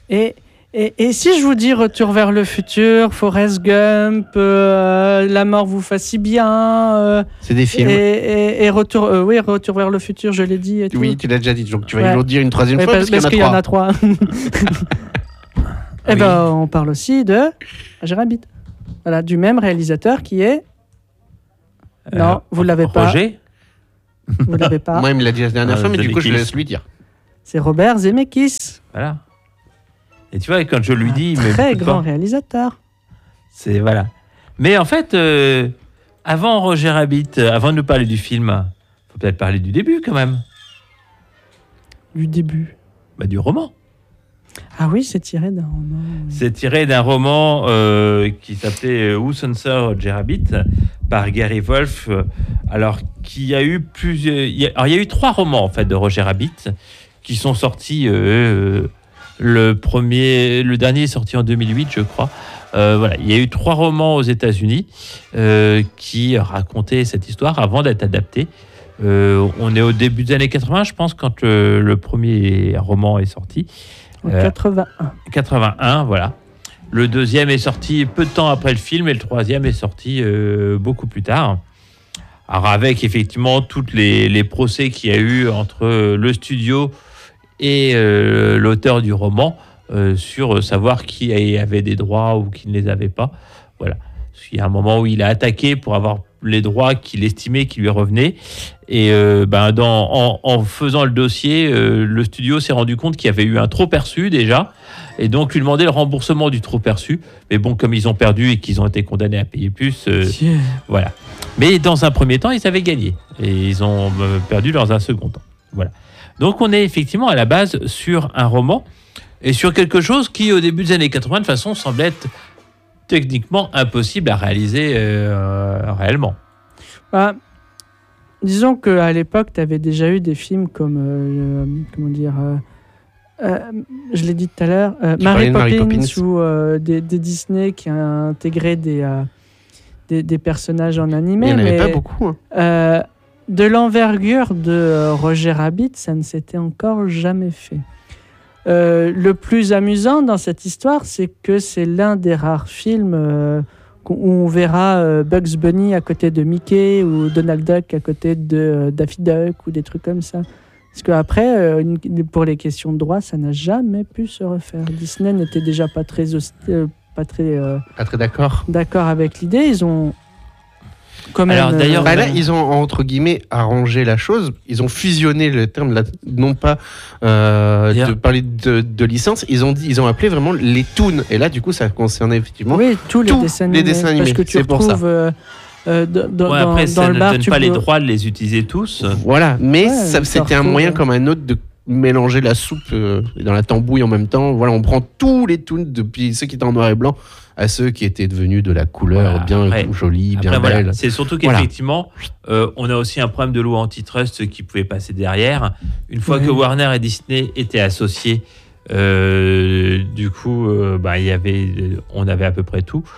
Et si je vous dis Retour vers le futur, Forrest Gump, La mort vous fasse si bien, c'est des films. Et Retour vers le futur, je l'ai dit. Et tout. Oui, tu l'as déjà dit, donc tu vas nous le dire une troisième fois parce qu'il y en a trois. Et on parle aussi de Roger Rabbit. Voilà, du même réalisateur qui est. Non, vous l'avez pas. Roger. Vous l'avez pas. Moi, il me l'a dit la dernière fois, mais du coup, je laisse lui dire. C'est Robert Zemeckis. Voilà. Et tu vois, quand je lui dis... Très grand réalisateur. C'est, voilà. Mais en fait, avant Roger Rabbit, avant de nous parler du film, il faut peut-être parler du début quand même. Du début? Du roman. Ah oui, c'est tiré d'un roman. C'est tiré d'un roman qui s'appelait Who Censored Roger Rabbit par Gary Wolf. Alors, il y a eu 3 romans en fait de Roger Rabbit qui sont sortis. Le dernier est sorti en 2008, je crois. Voilà, il y a eu 3 romans aux États-Unis qui racontaient cette histoire avant d'être adaptés. On est au début des années 80, je pense, quand le premier roman est sorti. En 81. 81, voilà. Le deuxième est sorti peu de temps après le film et le troisième est sorti beaucoup plus tard. Alors avec effectivement toutes les procès qu'il y a eu entre le studio et l'auteur du roman sur savoir qui avait des droits ou qui ne les avait pas. Voilà. Il y a un moment où il a attaqué pour avoir les droits qu'il estimait qui lui revenaient. Et en faisant le dossier, le studio s'est rendu compte qu'il y avait eu un trop perçu déjà. Et donc lui demander le remboursement du trop perçu. Mais bon, comme ils ont perdu et qu'ils ont été condamnés à payer plus, voilà. Mais dans un premier temps, ils avaient gagné. Et ils ont perdu dans un second temps. Voilà. Donc on est effectivement à la base sur un roman et sur quelque chose qui, au début des années 80, de façon, semblait être techniquement impossible à réaliser réellement. Disons qu'à l'époque, tu avais déjà eu des films comme, je l'ai dit tout à l'heure, Mary Poppins ou des Disney qui a intégré des personnages en animé. Il n'y en avait pas beaucoup. De l'envergure de Roger Rabbit, ça ne s'était encore jamais fait. Le plus amusant dans cette histoire, c'est que c'est l'un des rares films où on verra Bugs Bunny à côté de Mickey ou Donald Duck à côté de Daffy Duck ou des trucs comme ça. Parce qu'après, pour les questions de droit, ça n'a jamais pu se refaire. Disney n'était déjà pas très d'accord avec l'idée. Ils ont quand même... Alors, d'ailleurs, là, ils ont, entre guillemets, arrangé la chose. Ils ont fusionné le terme, là, non pas de parler de licence. Ils ont appelé vraiment les toons. Et là, du coup, ça concernait effectivement tous les dessins animés. Parce que tu retrouves... après, ça ne donne pas les droits de les utiliser tous. Voilà, mais c'était un moyen comme un autre de mélanger la soupe dans la tambouille en même temps. Voilà, on prend tous les toons, depuis ceux qui étaient en noir et blanc à ceux qui étaient devenus de la couleur bien jolie, bien belle. Voilà. C'est surtout qu'effectivement, on a aussi un problème de loi antitrust qui pouvait passer derrière. Une fois que Warner et Disney étaient associés, du coup, on avait à peu près tout.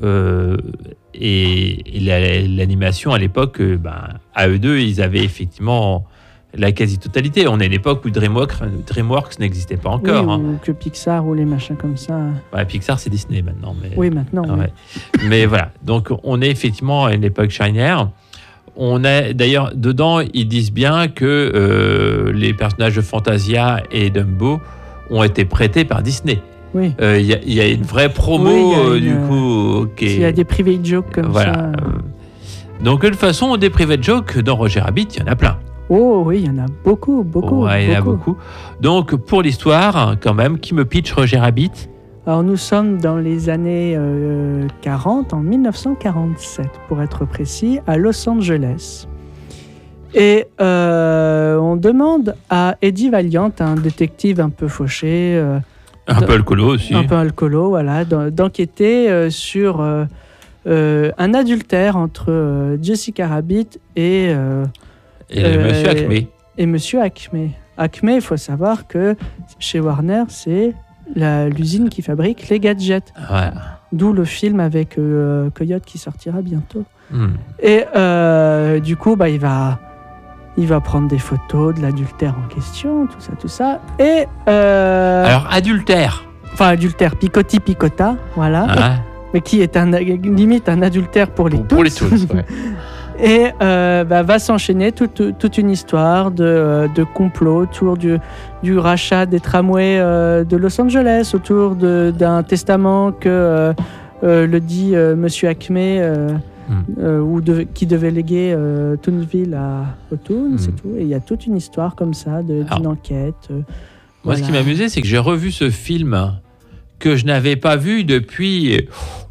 Et l'animation à l'époque, à eux deux, ils avaient effectivement la quasi-totalité. On est à l'époque où DreamWorks n'existait pas encore. Ou que Pixar ou les machins comme ça. Ouais, Pixar, c'est Disney maintenant. Mais... Oui, maintenant. Ouais. Mais voilà, donc on est effectivement à une époque charnière. On a d'ailleurs, dedans, ils disent bien que les personnages de Fantasia et Dumbo ont été prêtés par Disney. Oui. Il y a une vraie promo, du coup. Il y a des private jokes comme ça. Donc, de toute façon, des private jokes dans Roger Rabbit, il y en a plein. Oh oui, il y en a beaucoup. Ouais, il y en a beaucoup. Donc, pour l'histoire, quand même, qui me pitch Roger Rabbit? Alors, nous sommes dans les années 40, en 1947, pour être précis, à Los Angeles. Et on demande à Eddie Valiant, un détective un peu fauché... un peu alcoolo aussi. Un peu alcoolo, voilà, d'enquêter sur un adultère entre Jessica Rabbit et Monsieur Acme. Et Monsieur Acme. Acme, il faut savoir que chez Warner, c'est l'usine qui fabrique les gadgets. Voilà. D'où le film avec Coyote qui sortira bientôt. Et du coup, il va prendre des photos de l'adultère en question, tout ça. Et alors, adultère, adultère, Picotti Picota, voilà. Ah. Mais qui est limite un adultère pour les Pour les tous, ouais. Et va s'enchaîner toute une histoire de complot autour du rachat des tramways de Los Angeles, autour d'un testament que le dit Monsieur Acme, qui devait léguer Townsville aux Toons, c'est tout. Et il y a toute une histoire comme ça d'une enquête. Moi, ce qui m'amusait, c'est que j'ai revu ce film que je n'avais pas vu depuis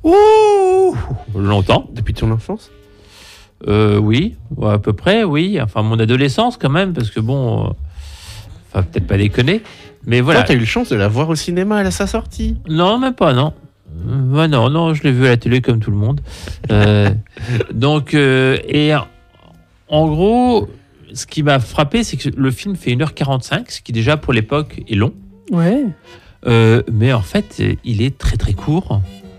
longtemps. Depuis ton enfance ? Oui, à peu près, oui. Enfin, mon adolescence quand même, parce que bon, peut-être pas déconner, mais voilà. Toi, t'as eu le chance de la voir au cinéma à sa sortie ? Non, même pas, non. Non, je l'ai vu à la télé comme tout le monde. Donc, et en gros, ce qui m'a frappé, c'est que le film fait 1h45, ce qui déjà pour l'époque est long. Ouais. Mais en fait, il est très très court.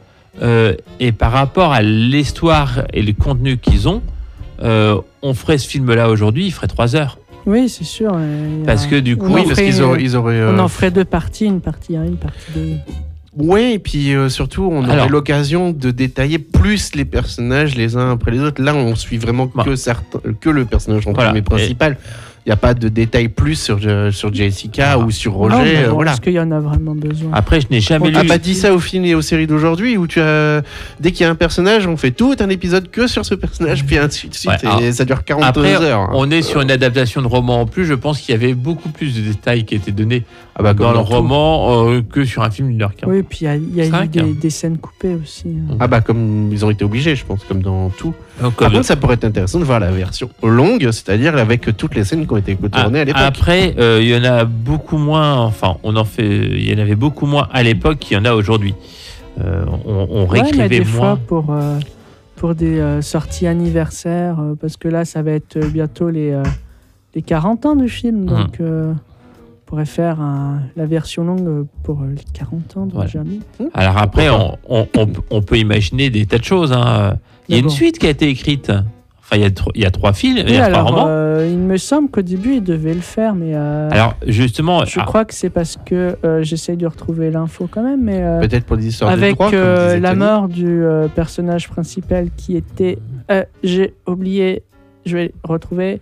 Et par rapport à l'histoire et le contenu qu'ils ont, on ferait ce film-là aujourd'hui, il ferait 3 heures. Oui, c'est sûr. Parce que du coup, parce qu'ils auraient. On en ferait 2 parties, une partie 1, une partie 2. Ouais, et puis surtout, on aurait l'occasion de détailler plus les personnages les uns après les autres. Là, on suit vraiment que le personnage principal. Il n'y a pas de détails plus sur Jessica ou sur Roger. Est-ce qu'il y en a vraiment besoin ? Après, je n'ai jamais lu. On n'a pas dit ça aux films et aux séries d'aujourd'hui où dès qu'il y a un personnage, on fait tout un épisode que sur ce personnage, puis ainsi de suite. Et ça dure 42 heures. On est sur une adaptation de roman en plus. Je pense qu'il y avait beaucoup plus de détails qui étaient donnés dans le roman que sur un film d'1h40. Oui, puis il y a eu des scènes coupées aussi. Comme ils ont été obligés, je pense, comme dans tout. Par contre, ça pourrait être intéressant de voir la version longue, c'est-à-dire avec toutes les scènes qui ont été tournées à l'époque. Après, il y en a beaucoup moins. Il y en avait beaucoup moins à l'époque qu'il y en a aujourd'hui. On réécrivait des moins. Fois pour des sorties anniversaires, parce que là, ça va être bientôt les 40 ans du film, donc on pourrait faire la version longue pour les 40 ans de Jeremy. Alors après, on peut imaginer des tas de choses. Il y a une suite qui a été écrite. Enfin, il y a 3 films, il y a 3 romans. Il me semble qu'au début, il devait le faire, mais... alors, justement... Je crois que c'est parce que j'essaye de retrouver l'info quand même, mais... peut-être pour des histoires avec de droit, comme la mort du personnage principal qui était... j'ai oublié, je vais retrouver...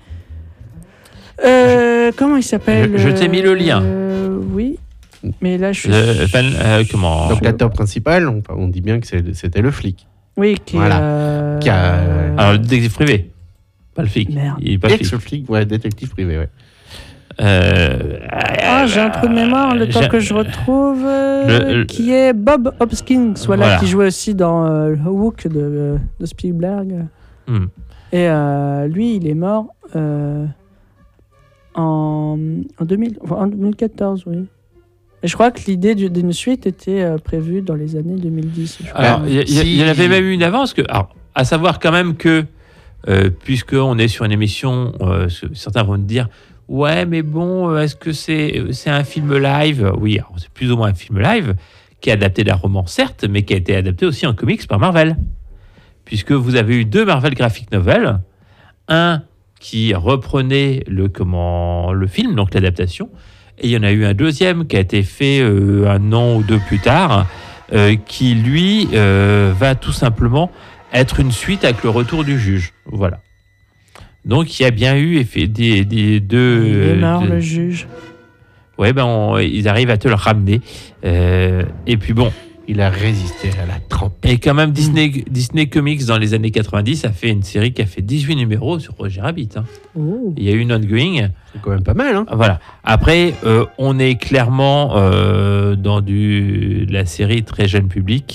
comment il s'appelle ? Je t'ai mis le lien. Oui, mais là, je suis... comment ? Donc, l'acteur principal, on dit bien que c'était le flic. Oui, qui a... Alors, le détective privé, pas le flic. Merde. Il est pas flic, détective privé, ouais. j'ai un trou de mémoire, le temps que je retrouve, qui est Bob Hoskins, qui jouait aussi dans Hook de Spielberg. Et lui, il est mort en 2014, oui. Et je crois que l'idée d'une suite était prévue dans les années 2010. Alors, il y en avait même une avance. À savoir quand même que, puisqu'on est sur une émission, certains vont me dire « Ouais, mais bon, est-ce que c'est un film live ?» Oui, alors, c'est plus ou moins un film live, qui est adapté d'un roman, certes, mais qui a été adapté aussi en comics par Marvel. Puisque vous avez eu 2 Marvel Graphic Novels, un qui reprenait le film, donc l'adaptation, et il y en a eu un deuxième qui a été fait 1 an ou 2 plus tard, qui, lui, va tout simplement être une suite avec le retour du juge. Voilà. Donc, il y a bien eu des deux... Il est mort, le juge. Oui, ils arrivent à te le ramener. Et puis bon... Il a résisté à la trempe. Et quand même, Disney Comics, dans les années 90, a fait une série qui a fait 18 numéros sur Roger Rabbit. Il y a eu une ongoing. C'est quand même pas mal. Voilà. Après, on est clairement dans la série très jeune public.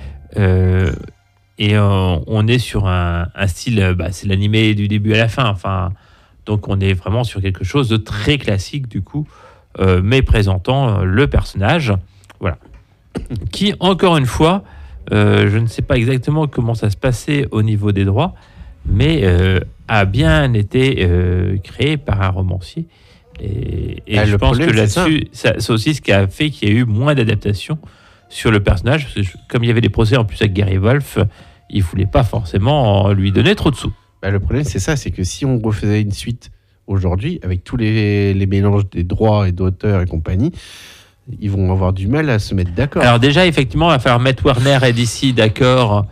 Et on est sur un style... c'est l'animé du début à la fin. Donc, on est vraiment sur quelque chose de très classique, du coup, mais présentant le personnage. Voilà. Qui, encore une fois, je ne sais pas exactement comment ça se passait au niveau des droits, mais a bien été créé par un romancier. Et je pense que là-dessus, c'est aussi ce qui a fait qu'il y a eu moins d'adaptation sur le personnage. Parce que comme il y avait des procès en plus avec Gary Wolf, il ne voulait pas forcément lui donner trop de sous. Le problème, c'est ça, c'est que si on refaisait une suite aujourd'hui, avec tous les mélanges des droits et d'auteurs et compagnie, ils vont avoir du mal à se mettre d'accord. Alors déjà, effectivement, il va falloir mettre Warner et DC d'accord.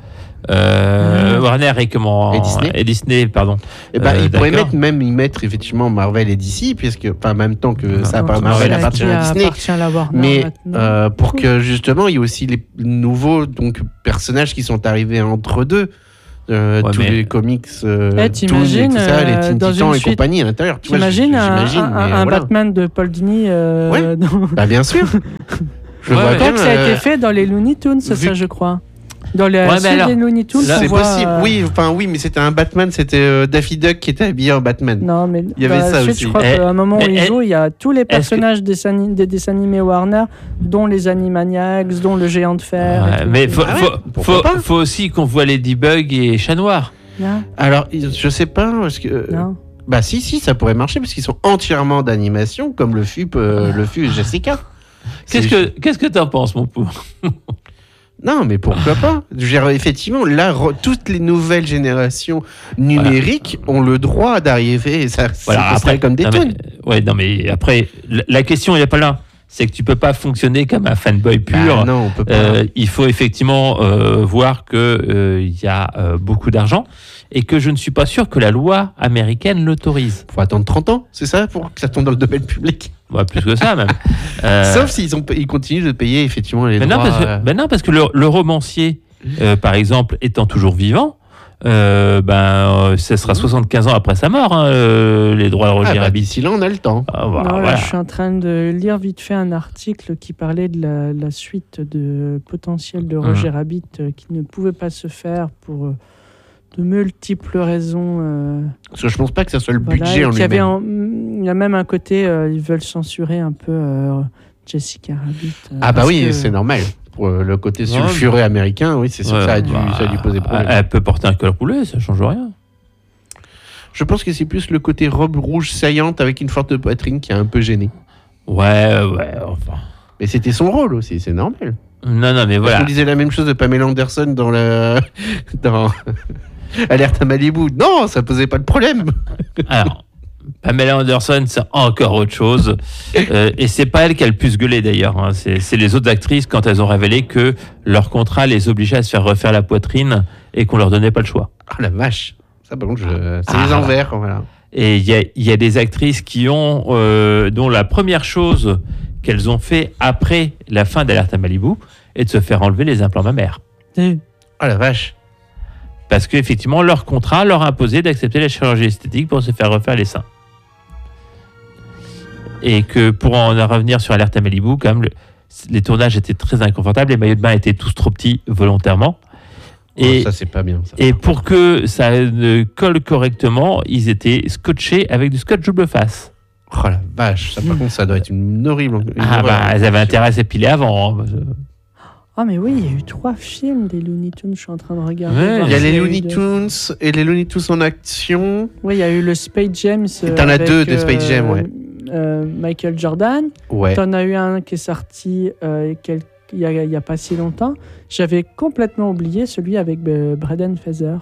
Warner et Disney, pardon. Ils pourraient mettre effectivement Marvel et DC, puisque en même temps que ça, Marvel appartient à Disney. Mais pour que justement, il y a aussi les nouveaux personnages qui sont arrivés entre deux. Tous les comics, t'imagines, ça, les Teen Titans et compagnie à l'intérieur. T'imagines un Batman de Paul Dini bien sûr. Je vois que ça a été fait dans les Looney Tunes, c'est ça, je crois. Dans les des Looney Tunes, c'est possible. Oui, mais c'était un Batman, c'était Daffy Duck qui était habillé en Batman. Non, mais il y avait ça suite, aussi. Je crois qu'à un moment où il joue, il y a tous les personnages des dessins animés Warner, dont les Animaniacs, dont le Géant de Fer. Mais faut aussi qu'on voit Ladybug et Chat Noir. Non. Alors, je sais pas parce que. Non. Bah si, ça pourrait marcher parce qu'ils sont entièrement d'animation, comme le fut Jessica. Qu'est-ce que t'en penses, mon pauvre? Non, mais pourquoi pas? Effectivement, là, toutes les nouvelles générations numériques ont le droit d'arriver. Après, comme des tonnes. Mais après, la question, il n'est pas là. C'est que tu peux pas fonctionner comme un fanboy pur. Non, on peut pas. Il faut effectivement voir qu'il y a beaucoup d'argent et que je ne suis pas sûr que la loi américaine l'autorise. Il faut attendre 30 ans, c'est ça, pour que ça tombe dans le domaine public? Plus que ça, même. Sauf s'ils continuent de payer effectivement les droits. Non, parce que le romancier, par exemple, étant toujours vivant, ce sera 75 ans après sa mort, les droits de Roger Rabbit. D'ici là, on a le temps. Là, je suis en train de lire vite fait un article qui parlait de la suite de potentiel de Roger Rabbit qui ne pouvait pas se faire pour de multiples raisons. Parce que je pense pas que ça soit le budget en lui-même. Il y a même un côté, ils veulent censurer un peu Jessica Rabbit. C'est normal. Pour le côté sulfuré américain, oui, c'est sûr que ça a dû poser problème. Elle peut porter un col roulé, ça change rien. Je pense que c'est plus le côté robe rouge saillante avec une forte poitrine qui a un peu gêné. Enfin. Mais c'était son rôle aussi, c'est normal. Non, mais voilà. On disait la même chose de Pamela Anderson dans Alerte à Malibu. Non, ça posait pas de problème. Alors, Pamela Anderson, c'est encore autre chose. Et c'est pas elle qui a le plus gueulé d'ailleurs. Hein. C'est les autres actrices quand elles ont révélé que leur contrat les obligeait à se faire refaire la poitrine et qu'on leur donnait pas le choix. Ah la vache. Ça par contre, c'est les envers. Voilà. Et il y a des actrices qui ont dont la première chose qu'elles ont fait après la fin d'Alerte à Malibu est de se faire enlever les implants mammaires. Ah la vache. Parce qu'effectivement, leur contrat leur imposait d'accepter la chirurgie esthétique pour se faire refaire les seins. Et que pour en revenir sur Alerte à Malibu, quand même, les tournages étaient très inconfortables, les maillots de bain étaient tous trop petits volontairement. Et, ça, c'est pas bien. Ça. Et pour que ça colle correctement, ils étaient scotchés avec du scotch double face. Oh la vache, ça par contre, ça doit être une horrible. Elles avaient intérêt à s'épiler avant. Ah mais oui, il y a eu 3 films des Looney Tunes, je suis en train de regarder. Il y a les Looney Tunes et les Looney Tunes en action. Oui, il y a eu le Space Jam. T'en as 2 de Space Jam, ouais. Michael Jordan. Ouais. T'en as eu un qui est sorti il y a pas si longtemps. J'avais complètement oublié celui avec Brendan Fraser.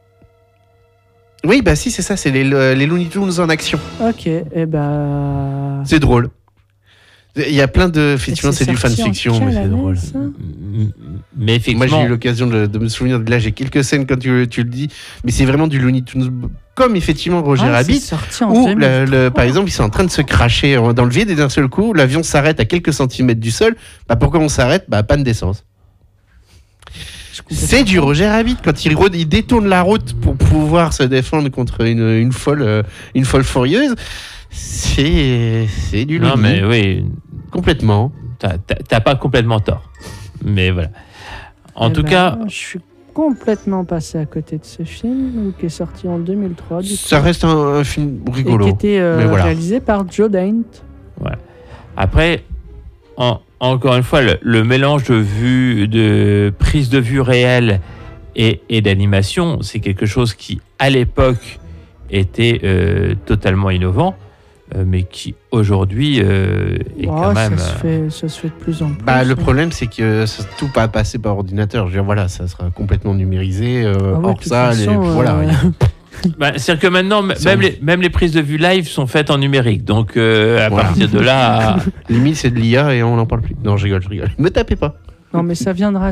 Oui, si, c'est ça, c'est les Looney Tunes en action. Ok, c'est drôle. Il y a plein de... Effectivement, c'est du fanfiction, mais c'est drôle. Mais effectivement... Moi, j'ai eu l'occasion de me souvenir de là, j'ai quelques scènes quand tu le dis, mais c'est vraiment du Looney Tunes, comme effectivement Roger Rabbit, où, par exemple, ils sont en train de se cracher dans le vide et d'un seul coup, l'avion s'arrête à quelques centimètres du sol. Pourquoi on s'arrête? Panne d'essence. C'est du Roger Rabbit quand il détourne la route pour pouvoir se défendre contre une folle furieuse. C'est du Looney. Non mais oui, complètement. T'as pas complètement tort. Mais voilà. En tout cas, je suis complètement passé à côté de ce film qui est sorti en 2003. Ça reste un film rigolo. Et qui était réalisé par Joe Dante. Ouais. Après, encore une fois, le mélange de prise de vue réelle et d'animation, c'est quelque chose qui, à l'époque, était totalement innovant, mais qui, aujourd'hui, est quand même... Ça se fait de plus en plus. Le problème, c'est que tout va passer par ordinateur. Je veux dire, voilà, ça sera complètement numérisé. Voilà. C'est-à-dire que maintenant, même les prises de vue live sont faites en numérique. Donc, à partir de là... Limite, c'est de l'IA et on n'en parle plus. Non, je rigole. Me tapez pas. Non, mais ça viendra.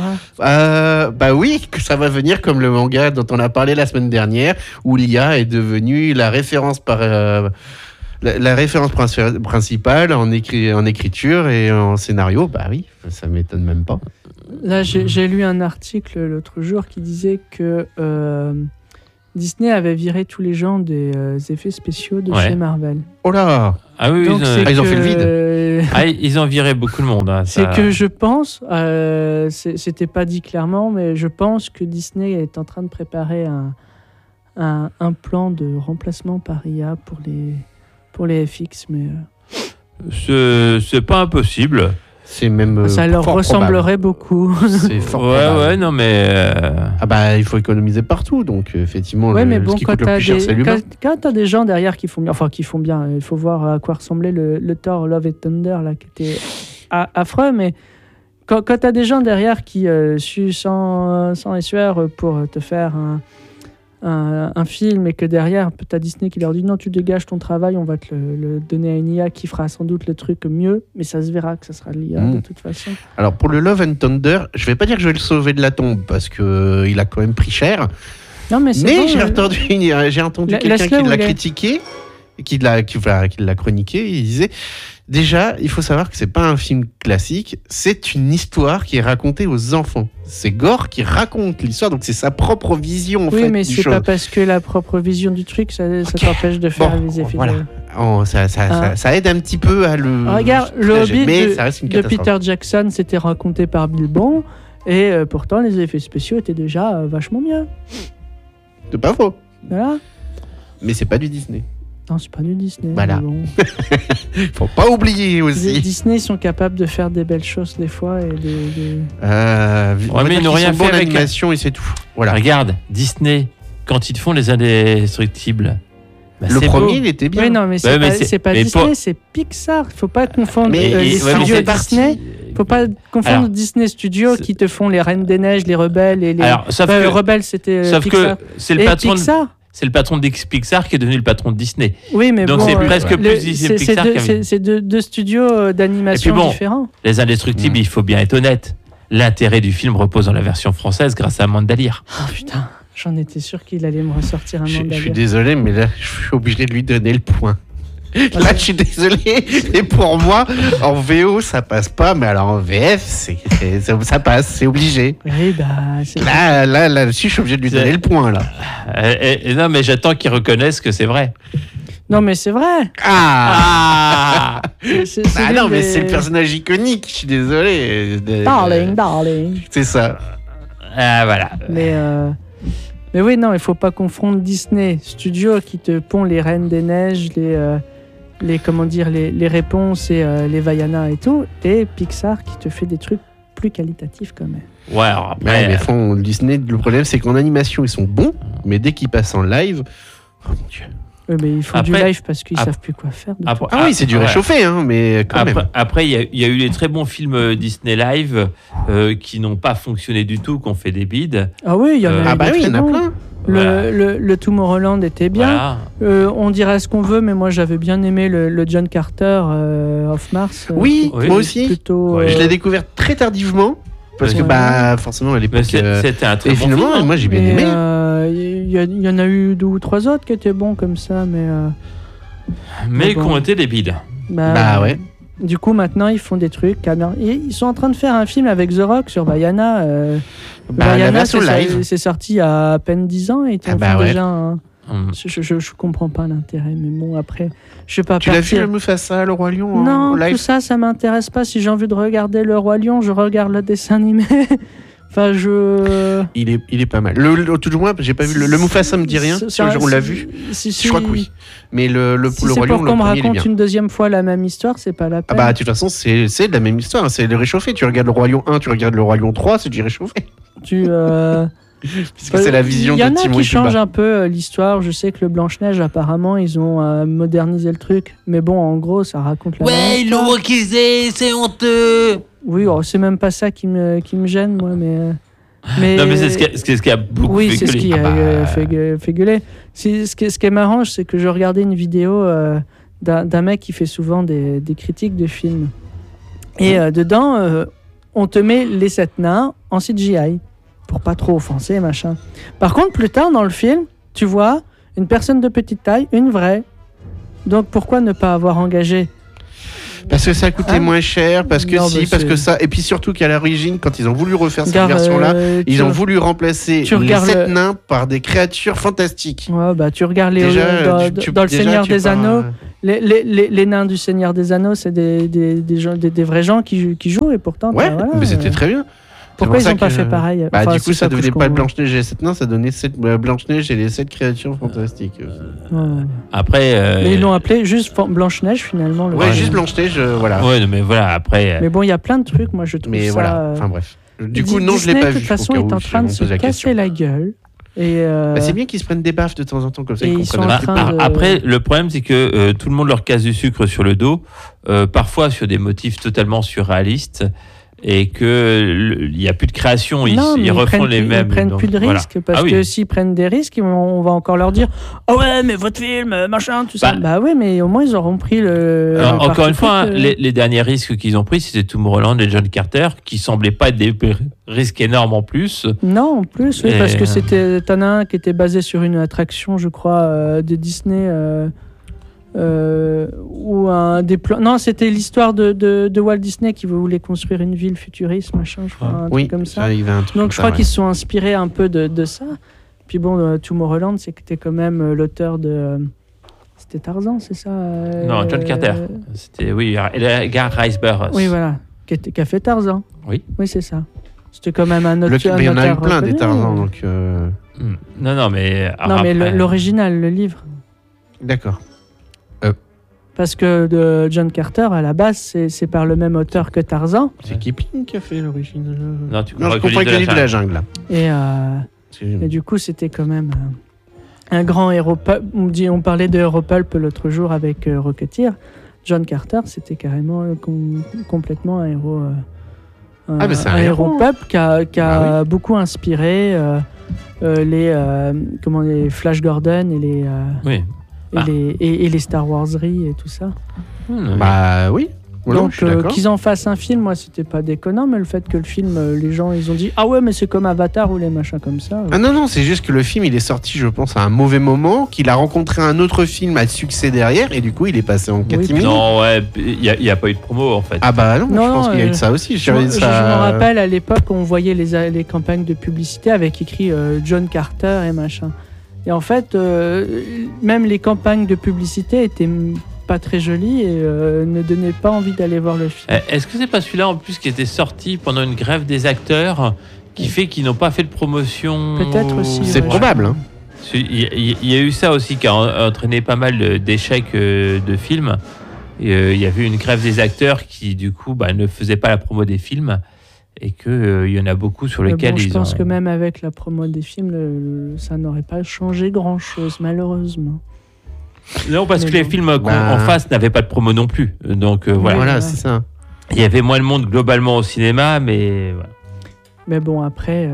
Bah oui, que ça va venir comme le manga dont on a parlé la semaine dernière, où l'IA est devenue la référence la référence principale en écriture et en scénario. Bah oui, ça m'étonne même pas. Là, j'ai lu un article l'autre jour qui disait que Disney avait viré tous les gens des effets spéciaux de chez Marvel. Oh là! Ah oui, ils ont fait le vide. Ils ont viré beaucoup de monde. Hein, c'est que je pense, c'était pas dit clairement, mais je pense que Disney est en train de préparer un plan de remplacement par IA pour les FX, mais c'est pas impossible. C'est même ça leur ressemblerait beaucoup. C'est fort probable. Ouais, non mais il faut économiser partout, donc effectivement mais bon, ce qui coûte le plus cher, c'est l'humain. Quand t'as des gens derrière qui font bien, il faut voir à quoi ressemblait le Thor Love and Thunder là, qui était affreux, mais quand t'as des gens derrière qui suent sans et sueur pour te faire un film, et que derrière t'as Disney qui leur dit non, tu dégages ton travail, on va te le donner à une IA qui fera sans doute le truc mieux, mais ça se verra que ça sera l'IA de toute façon. Alors pour le Love and Thunder, je vais pas dire que je vais le sauver de la tombe parce que il a quand même pris cher. Non, mais j'ai entendu quelqu'un qui l'a critiqué, qui l'a chroniqué, il disait déjà, il faut savoir que c'est pas un film classique, c'est une histoire qui est racontée aux enfants. C'est Gore qui raconte l'histoire, donc c'est sa propre vision Oui, mais c'est pas parce que la propre vision du truc, ça t'empêche de faire les effets. Voilà. Ça aide un petit peu à le... Regarde, le Hobbit de Peter Jackson, c'était raconté par Bilbon, et pourtant les effets spéciaux étaient déjà vachement mieux. C'est pas faux. Voilà. Mais c'est pas du Disney. Non, c'est pas du Disney. Voilà. Bon. Faut pas oublier aussi. Les Disney sont capables de faire des belles choses des fois et mais ils n'ont rien fait avec l'animation et c'est tout. Voilà. Regarde, Disney, quand ils font les Indestructibles. Le premier, il était bien. Oui, non, mais c'est pas Disney, c'est Pixar. Il faut pas confondre les studios Disney. Il faut pas confondre Disney Studios qui te font les Reines des Neiges, les Rebelles et les. Alors, sauf que Rebelles, c'était sauf Pixar. Que c'est le patron. Pixar. C'est le patron de Pixar qui est devenu le patron de Disney. Oui, mais donc c'est presque plus Disney Pixar. C'est deux studios d'animation différents. Les Indestructibles, il faut bien être honnête. L'intérêt du film repose dans la version française grâce à Amanda Lear. Oh putain, j'en étais sûr qu'il allait me ressortir un Amanda Lear. Je suis désolé, mais là, je suis obligé de lui donner le point. Là, je suis désolé. Et pour moi, en VO, ça passe pas, mais alors en VF, ça passe, c'est obligé. Oui, là-dessus, je suis obligé de lui donner le point, là. Non, mais j'attends qu'il reconnaisse que c'est vrai. Non, mais c'est vrai. Non, mais c'est le personnage iconique. Je suis désolé. Darling. C'est ça. Voilà. Mais oui, non, il faut pas confondre Disney Studios qui te pond les Reines des Neiges, les réponses et les Vaiana et tout, et Pixar qui te fait des trucs plus qualitatifs quand même. Ouais, alors après... mais Disney, le problème c'est qu'en animation ils sont bons, mais dès qu'ils passent en live, oh mon Dieu. Oui, mais il faut du live parce qu'ils savent plus quoi faire. Oui, c'est du réchauffé, hein, mais quand même. Après, il y a eu les très bons films Disney Live qui n'ont pas fonctionné du tout, qui ont fait des bides. Ah oui, il y en a il y en a plein. Le Tomorrowland était bien. Voilà. On dirait ce qu'on veut, mais moi j'avais bien aimé le John Carter of Mars. Oui, moi aussi. Je l'ai découvert très tardivement. Parce que forcément à l'époque c'était un très bon film. Finalement, moi j'ai bien aimé. Il y en a eu 2 ou 3 autres qui étaient bons comme ça, mais qui ont été des bides. Ouais. Du coup maintenant ils font des trucs. Ils sont en train de faire un film avec The Rock sur Vaiana. La version live. C'est sorti il y a à peine 10 ans et déjà. Je comprends pas l'intérêt, mais bon après je vais pas. Tu l'as vu le Mufasa, le Roi Lion Non, live. tout ça m'intéresse pas. Si j'ai envie de regarder le Roi Lion, je regarde le dessin animé. Enfin, il est pas mal. Tout du moins, j'ai pas vu le Mufasa, me dit rien. On l'a vu. Je crois que oui. Mais le Roi Lion, pour qu'on me raconte une deuxième fois la même histoire, c'est pas la peine. De toute façon, c'est de la même histoire. C'est le réchauffé. Tu regardes le Roi Lion 1, tu regardes le Roi Lion 3, c'est du réchauffé. Parce que c'est la vision de Timon et Pumbaa. Il y en a qui changent un peu l'histoire. Je sais que le Blanche-Neige, apparemment, ils ont modernisé le truc. Mais bon, en gros, ça raconte la même histoire. Ils l'ont requisé, c'est honteux. Oui, c'est même pas ça qui me gêne, moi, mais... Non, mais c'est ce qui a beaucoup fait gueuler. Oui, c'est ce qui a fait gueuler. Ce qui est marrant, c'est que je regardais une vidéo d'un mec qui fait souvent des critiques de films. Et dedans, on te met les 7 nains en CGI, pour pas trop offenser, machin. Par contre, plus tard dans le film, tu vois une personne de petite taille, une vraie. Donc pourquoi ne pas avoir engagé ? Parce que ça coûtait moins cher, parce que parce que ça... Et puis surtout qu'à l'origine, quand ils ont voulu refaire cette version-là, ils ont voulu remplacer les 7 nains par des créatures fantastiques. Ouais, bah tu regardes dans le Seigneur des Anneaux, les nains du Seigneur des Anneaux, c'est des vrais gens qui jouent, et pourtant... Ouais, voilà, mais c'était très bien. Pourquoi ils n'ont pas fait pareil ? Du coup, ça ne devenait pas Blanche-Neige et les 7 nains, ça donnait Blanche-Neige et les 7 créatures fantastiques. Après... Mais ils l'ont appelé juste Blanche-Neige, finalement. Ouais, juste Blanche-Neige, voilà. Ouais, mais voilà, après... Mais bon, il y a plein de trucs, moi, je trouve ça... voilà, enfin bref. Du coup, non, je ne l'ai pas vu. De toute façon, est en train de se casser la gueule. C'est bien qu'ils se prennent des baffes de temps en temps, comme ça, ils comprennent. Après, le problème, c'est que tout le monde leur casse du sucre sur le dos, parfois sur des motifs totalement surréalistes, et qu'il n'y a plus de création, ils refont les mêmes. Ils prennent plus de risques, parce que s'ils prennent des risques, on va encore leur dire « Ah ouais, mais votre film, machin, tout ça. » Bah oui, mais au moins, ils auront pris le... Encore une fois, les derniers risques qu'ils ont pris, c'était Tomorrowland et John Carter, qui semblaient pas être des risques énormes en plus. Non, en plus, oui, parce que t'en as un qui était basé sur une attraction, je crois, de Disney... ou des plans. Non, c'était l'histoire de Walt Disney qui voulait construire une ville futuriste, machin, je crois, un truc comme ça. Donc je crois qu'ils se sont inspirés un peu de ça. Puis bon, Tomorrowland, c'était quand même l'auteur de. C'était Tarzan, c'est ça Non, John Carter. C'était, Edgar Rice Burroughs. Oui, voilà. Qui a fait Tarzan. Oui. Oui, c'est ça. C'était quand même un autre. Il y en a eu plein des Tarzans, donc. Non, mais. Non, mais l'original, le livre. D'accord. Parce que de John Carter, à la base, c'est par le même auteur que Tarzan. C'est Kipling qui a fait l'origine. Non, tu comprends avec le livre de la jungle. Et du coup, c'était quand même un grand héros. On parlait de héros pulp l'autre jour avec Rocketeer. John Carter, c'était carrément complètement un héros. Un héros pulp qui a beaucoup inspiré les Flash Gordon et les. Et les Star Wars-ry et tout ça. Bah oui. Donc qu'ils en fassent un film, moi c'était pas déconnant, mais le fait que le film, les gens ils ont dit ah ouais mais c'est comme Avatar ou les machins comme ça. Ah non, c'est juste que le film il est sorti je pense à un mauvais moment, qu'il a rencontré un autre film à succès derrière et du coup il est passé en catimini. Non il y a pas eu de promo en fait. Ah bah non je pense qu'il y a eu de ça aussi. Je me rappelle à l'époque on voyait les campagnes de publicité avec écrit John Carter et machin. Et en fait, même les campagnes de publicité étaient pas très jolies et ne donnaient pas envie d'aller voir le film. Est-ce que c'est pas celui-là en plus qui était sorti pendant une grève des acteurs qui fait qu'ils n'ont pas fait de promotion ? Peut-être aussi. C'est probable. Hein. Il y a eu ça aussi qui a entraîné pas mal d'échecs de films. Il y avait une grève des acteurs qui du coup ne faisait pas la promo des films. Et qu'il y en a beaucoup sur lesquels je pense que même avec la promo des films, ça n'aurait pas changé grand-chose, malheureusement. Non, parce que les films en face n'avaient pas de promo non plus. Donc voilà, c'est ça. Il y avait moins de monde globalement au cinéma, mais voilà. Mais bon, après...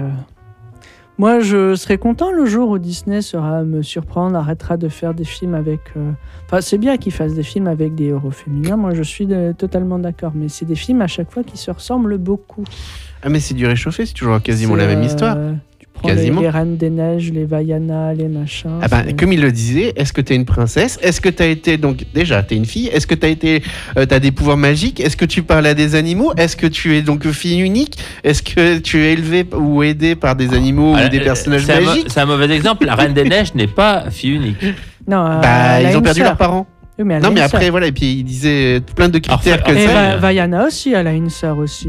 Moi, je serais content le jour où Disney sera me surprendre, arrêtera de faire des films avec... Enfin, c'est bien qu'ils fassent des films avec des héros féminins, moi je suis totalement d'accord, mais c'est des films à chaque fois qui se ressemblent beaucoup. Ah mais c'est du réchauffé, c'est toujours quasiment la même histoire. Tu prends les Reines des Neiges, les Vaiana, les machins... Ah comme il le disait, est-ce que t'es une princesse ? Est-ce que t'as été... Donc déjà, t'es une fille. Est-ce que t'as des pouvoirs magiques ? Est-ce que tu parles à des animaux ? Est-ce que tu es donc fille unique ? Est-ce que tu es élevée ou aidée par des animaux ou des personnages magiques ? C'est un mauvais exemple. La Reine des Neiges n'est pas fille unique. Non, ils ont perdu leurs parents. Oui, mais non, mais après, voilà, et puis il disait plein de critères que ça. Et Vaiana aussi, elle a une sœur aussi.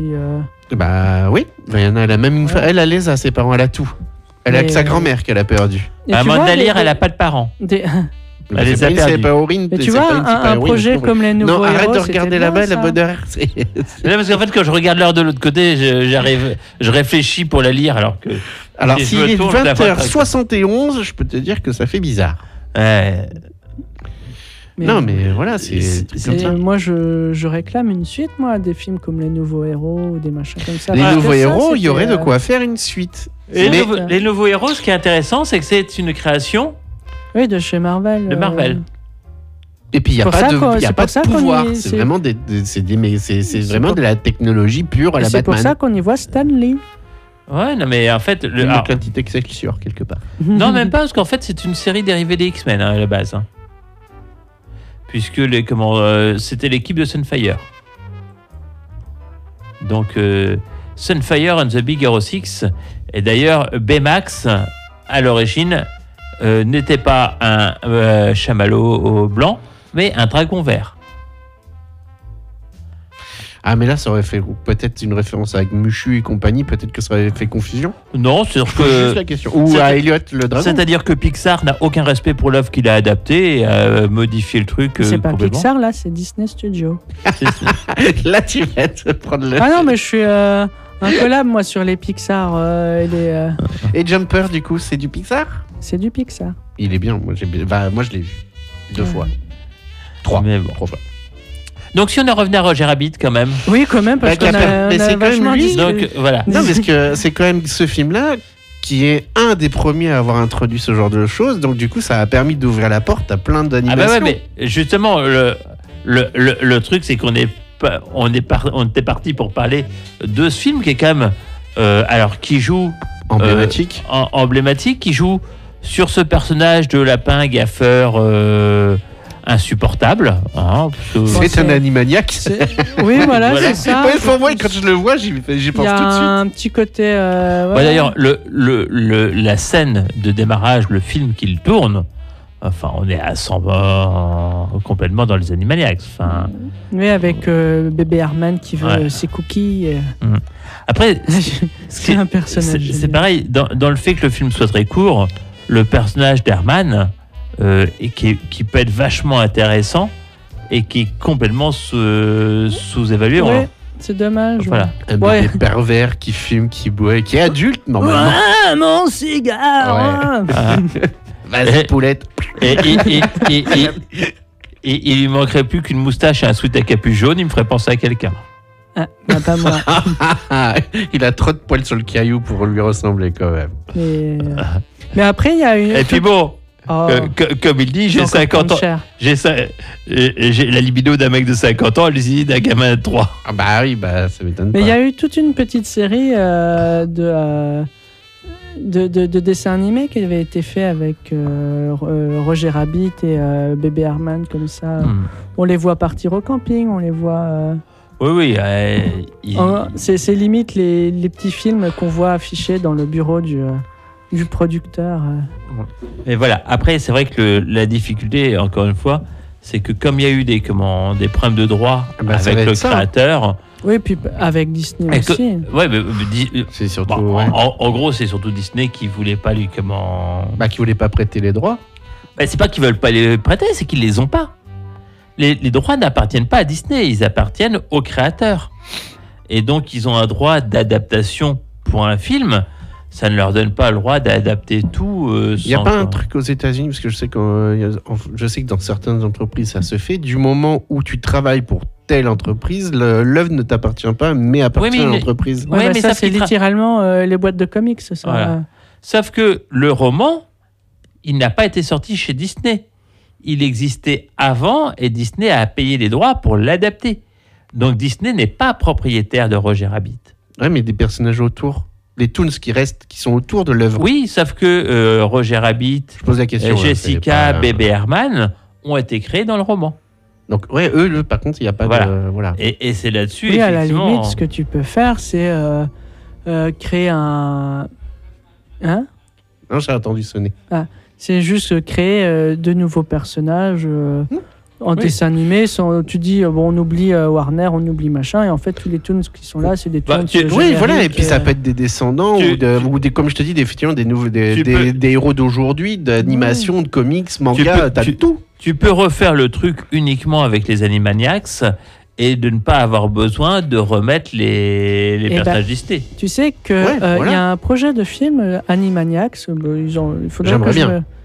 Bah oui, Vaiana, elle a même une elle a les ses parents, elle a tout. Elle a que sa grand-mère qu'elle a perdue. Mandalire, elle a pas de parents. Elle les a perdus. Mais tu vois, un projet comme les nouveaux héros... Non, arrête de regarder là-bas, la bonne heure. Non, parce qu'en fait, quand je regarde l'heure de l'autre côté, je réfléchis pour la lire, alors que... Alors, s'il est 20h71, je peux te dire que ça fait bizarre. non, mais voilà, c'est comme ça. Moi, je réclame une suite, moi, des films comme Les Nouveaux Héros ou des machins comme ça. Les Nouveaux Héros, il y aurait de quoi faire une suite. Les Nouveaux Héros, ce qui est intéressant, c'est que c'est une création de chez Marvel. De Marvel. Et puis il n'y a pas de pouvoir, c'est vraiment vraiment de la technologie pure à la Batman. C'est pour ça qu'on y voit Stan Lee. Ouais, non mais en fait... Une petite Excelsior quelque part. Non, même pas, parce qu'en fait c'est une série dérivée des X-Men à la base. Puisque c'était l'équipe de Sunfire. Donc Sunfire and the Big Hero 6, et d'ailleurs Baymax, à l'origine, n'était pas un chamallow blanc, mais un dragon vert. Ah, mais là, ça aurait fait peut-être une référence avec Mushu et compagnie, peut-être que ça aurait fait confusion. Non, c'est juste la question. Ou à Elliot le dragon. C'est-à-dire que Pixar n'a aucun respect pour l'œuvre qu'il a adaptée et a modifié le truc. C'est pas Pixar, là, c'est Disney Studio. Là, tu vas te prendre le... Ah non, mais je suis un collab, moi, sur les Pixar. Et Jumper, du coup, c'est du Pixar ? C'est du Pixar. Il est bien, moi je l'ai vu 2 fois. 3 fois. Donc si on en revenait à Roger Rabbit quand même. Oui, quand même, parce qu'on a vachement dit. Donc voilà. Non, parce que c'est quand même ce film-là qui est un des premiers à avoir introduit ce genre de choses. Donc du coup, ça a permis d'ouvrir la porte à plein d'animations. Ah bah ouais, mais justement, le truc, c'est qu'on était parti pour parler de ce film qui est quand même, qui joue emblématique, qui joue sur ce personnage de lapin gaffeur. Insupportable. C'est un animaniaque. Oui, voilà, c'est ça. Ouais, pour moi, quand je le vois, j'y pense tout de suite. Il y a un petit côté... D'ailleurs, la scène de démarrage, le film qu'il tourne, on est à 100 complètement dans les Animaniacs. Oui, avec bébé Herman qui veut ses cookies. Après, c'est un personnage. C'est pareil, dans le fait que le film soit très court, le personnage d'Herman... et qui peut être vachement intéressant et qui est complètement sous-évalué. Ouais, c'est dommage. Voilà. Un bébé pervers qui fume, qui boit, qui est adulte normalement. Ah, mon cigare. Vas-y, poulette. Et il lui manquerait plus qu'une moustache et un sweat à capuche jaune, il me ferait penser à quelqu'un. Ah, pas moi. Il a trop de poils sur le caillou pour lui ressembler quand même. Mais après, il y a une... Et puis bon... comme il dit, j'ai 50 ans. J'ai la libido d'un mec de 50 ans, elle dit d'un gamin de 3. Ah bah oui, ça m'étonne pas. Mais il y a eu toute une petite série de dessins animés qui avait été fait avec Roger Rabbit et bébé Herman, comme ça. On les voit partir au camping, on les voit... Oui. C'est limite les petits films qu'on voit affichés dans le bureau du producteur. Mais voilà, après c'est vrai que la difficulté, encore une fois, c'est que comme il y a eu des problèmes de droit avec le créateur... Oui, puis avec Disney aussi. C'est surtout... en gros, c'est surtout Disney qui voulait pas qui voulait pas prêter les droits. C'est pas qu'ils veulent pas les prêter, c'est qu'ils les ont pas. Les droits n'appartiennent pas à Disney, ils appartiennent aux créateurs. Et donc ils ont un droit d'adaptation pour un film. Ça ne leur donne pas le droit d'adapter tout. Il n'y a pas un truc aux États-Unis, parce que je sais que dans certaines entreprises, ça se fait. Du moment où tu travailles pour telle entreprise, l'œuvre ne t'appartient pas, mais appartient à l'entreprise. Oui, mais ça, c'est littéralement les boîtes de comics. Ça. Voilà. Sauf que le roman, il n'a pas été sorti chez Disney. Il existait avant et Disney a payé les droits pour l'adapter. Donc Disney n'est pas propriétaire de Roger Rabbit. Oui, mais des personnages autour. Les toons qui sont autour de l'œuvre. Oui, sauf que Roger Rabbit, je pose la question, Jessica, bébé Herman ont été créés dans le roman. Donc, eux, par contre, il n'y a pas de... Voilà. Et c'est là-dessus, oui, effectivement... à la limite, ce que tu peux faire, c'est créer un... Hein ? Non, j'ai entendu sonner. C'est juste créer de nouveaux personnages... En dessin animé, tu dis, on oublie Warner, on oublie machin, et en fait, tous les toons qui sont là, c'est des toons oui, voilà, et puis ça peut être des descendants, ou des, comme je te dis, des héros d'aujourd'hui, d'animation, de comics, manga, t'as tout. Tu peux refaire le truc uniquement avec les Animaniacs, et de ne pas avoir besoin de remettre les personnages Disney. Tu sais qu'il y a un projet de film, Animaniacs, il faudrait J'aimerais bien.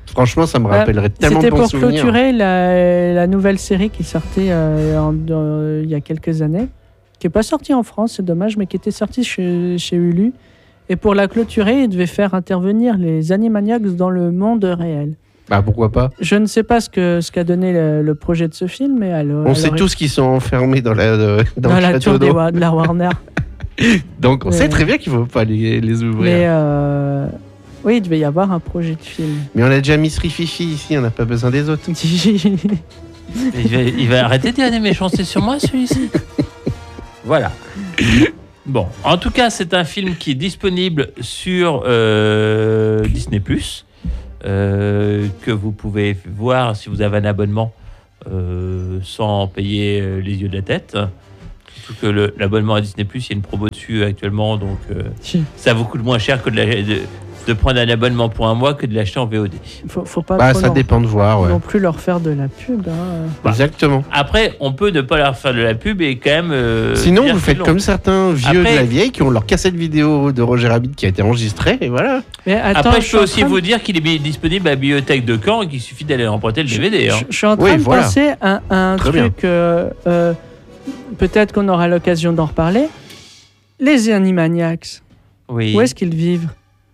Franchement, ça me rappellerait tellement de bons souvenirs. C'était pour clôturer la nouvelle série qui sortait il y a quelques années, qui n'est pas sortie en France, c'est dommage, mais qui était sortie chez Hulu. Et pour la clôturer, il devait faire intervenir les Animaniacs dans le monde réel. Bah pourquoi pas. Je ne sais pas ce qu'a donné le projet de ce film, mais on sait tous qu'ils sont enfermés dans la tour de la Warner. Donc on sait très bien qu'il ne faut pas les ouvrir. Mais oui, il devait y avoir un projet de film. Mais on a déjà mis Rififi ici, on n'a pas besoin des autres. Il va arrêter de dire des méchancetés sur moi, celui-ci. Voilà. Bon, en tout cas, c'est un film qui est disponible sur Disney+, que vous pouvez voir si vous avez un abonnement sans payer les yeux de la tête. Surtout que l'abonnement à Disney+, il y a une promo dessus actuellement, donc ça vous coûte moins cher que de prendre un abonnement pour un mois que de l'acheter en VOD. Faut pas ça dépend de voir. Ouais. Non plus leur faire de la pub. Exactement. Après, on peut ne pas leur faire de la pub et quand même. Sinon, vous faites comme certains vieux de la vieille qui ont leur cassette vidéo de Roger Rabbit qui a été enregistrée et voilà. Mais attends, après, je peux aussi vous dire qu'il est disponible à la bibliothèque de Caen et qu'il suffit d'aller emprunter le DVD. Je suis en train de penser à un truc. Peut-être qu'on aura l'occasion d'en reparler. Les Animaniacs. Oui. Où est-ce qu'ils vivent ?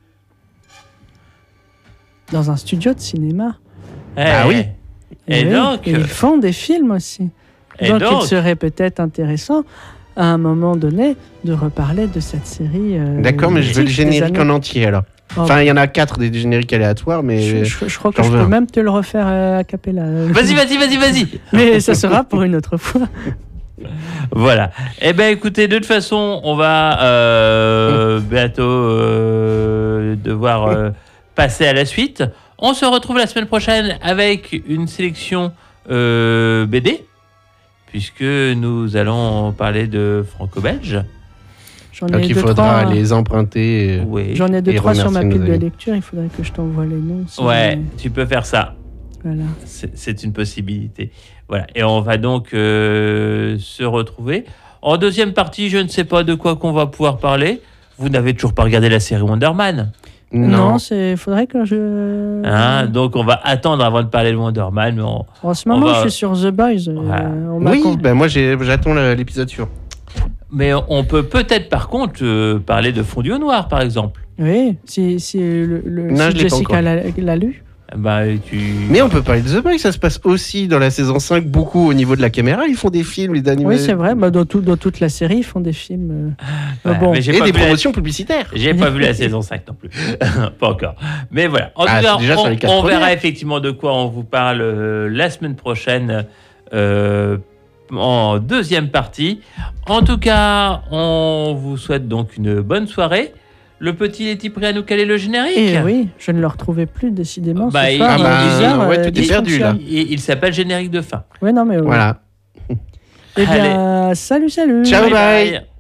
Dans un studio de cinéma. Ah oui. Et donc, ils font des films aussi. Donc il serait peut-être intéressant, à un moment donné, de reparler de cette série. D'accord, mais je veux le générique en entier alors. Enfin, il y en a 4 des génériques aléatoires, mais... Je crois que je peux même te le refaire a cappella. Vas-y. Mais ça sera pour une autre fois. Voilà. Eh bien, écoutez, de toute façon, on va bientôt devoir... passer à la suite. On se retrouve la semaine prochaine avec une sélection BD, puisque nous allons parler de franco-belge. Donc il faudra les emprunter. Oui. J'en ai 2-3 sur ma pile de lecture, il faudrait que je t'envoie les noms. Ouais, tu peux faire ça. Voilà. C'est une possibilité. Voilà. Et on va donc se retrouver. En deuxième partie, je ne sais pas de quoi qu'on va pouvoir parler. Vous n'avez toujours pas regardé la série Wonder Man ? Non, faudrait que je... donc on va attendre avant de parler de Wonder Man. Mais en ce moment, je suis sur The Boys. Voilà. Moi j'attends l'épisode suivant. Mais on peut peut-être par contre parler de Fondu au Noir, par exemple. Oui, si Jessica l'a lu. Mais on peut parler de The Boys, ça se passe aussi dans la saison 5, beaucoup au niveau de la caméra, ils font des films, les animés. Oui, c'est vrai, dans toute la série, ils font des films. Mais et des promotions publicitaires. J'ai pas vu la saison 5 non plus, pas encore. Mais voilà, en tout cas, on verra effectivement de quoi on vous parle la semaine prochaine en deuxième partie. En tout cas, on vous souhaite donc une bonne soirée. Le petit est-il prêt à nous caler le générique ? Oui, je ne le retrouvais plus décidément. Tout est perdu là. Il s'appelle générique de fin. Oui, non mais voilà. Eh bien, salut. Ciao, bye.